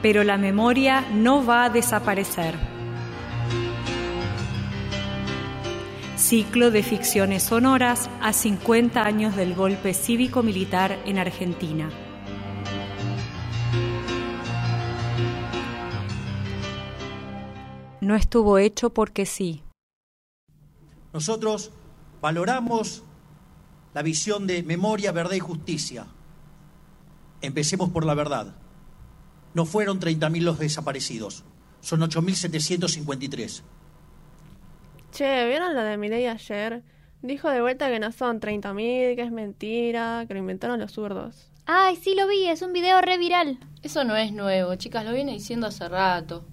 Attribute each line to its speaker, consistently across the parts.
Speaker 1: pero la memoria no va a desaparecer. Ciclo de ficciones sonoras a 50 años del golpe cívico-militar en Argentina. No estuvo hecho porque sí.
Speaker 2: Nosotros valoramos la visión de memoria, verdad y justicia. Empecemos por la verdad. No fueron 30.000 los desaparecidos, son 8.753.
Speaker 3: Che, ¿vieron lo de Milei ayer? Dijo de vuelta que no son 30.000, que es mentira, que lo inventaron los zurdos.
Speaker 4: Ay, sí lo vi, es un video re viral.
Speaker 5: Eso no es nuevo, chicas, lo viene diciendo hace rato.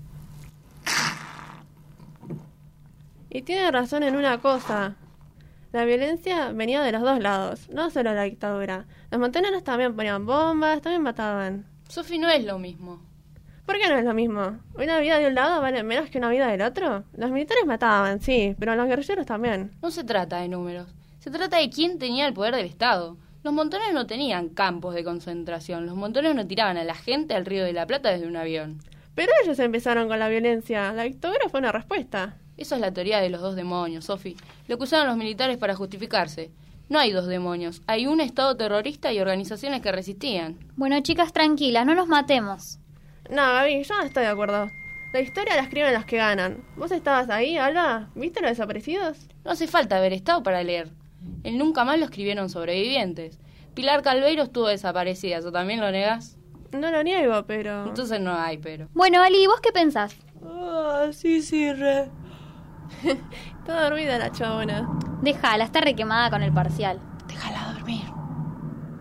Speaker 3: Y tiene razón en una cosa. La violencia venía de los dos lados, no solo la dictadura. Los montoneros también ponían bombas, también mataban.
Speaker 5: Sofi, no es lo mismo.
Speaker 3: ¿Por qué no es lo mismo? ¿Una vida de un lado vale menos que una vida del otro? Los militares mataban, sí, pero los guerrilleros también.
Speaker 5: No se trata de números, se trata de quién tenía el poder del Estado. Los montoneros no tenían campos de concentración, los montoneros no tiraban a la gente al Río de la Plata desde un avión.
Speaker 3: Pero ellos empezaron con la violencia, la dictadura fue una respuesta.
Speaker 5: Esa es la teoría de los dos demonios, Sofi. Lo que usaron los militares para justificarse. No hay dos demonios, hay un Estado terrorista y organizaciones que resistían.
Speaker 4: Bueno, chicas, tranquilas, no nos matemos.
Speaker 3: No, Gaby, yo no estoy de acuerdo. La historia la escriben los que ganan. ¿Vos estabas ahí, Alba? ¿Viste los desaparecidos?
Speaker 5: No hace falta haber estado para leer. El Nunca Más lo escribieron sobrevivientes. Pilar Calveiro estuvo desaparecida, ¿o también lo negás?
Speaker 3: No lo niego, pero...
Speaker 5: Entonces no hay, pero...
Speaker 4: Bueno, Ali, ¿vos qué pensás?
Speaker 3: Sí, re. Está dormida la chabona.
Speaker 4: Déjala, está requemada con el parcial.